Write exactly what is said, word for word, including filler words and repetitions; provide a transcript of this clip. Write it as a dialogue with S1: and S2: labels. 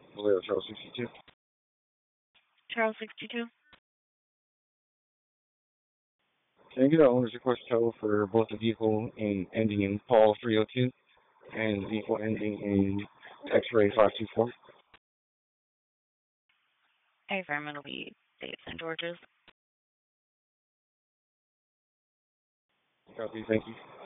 S1: Valero Charles sixty-two.
S2: Charles sixty-two.
S1: Can I get an owner's request tow for both the vehicle in ending in Paul three oh two and the vehicle ending in X-ray five two four?
S2: Affirmatively, Saint George's.
S1: Copy, thank you.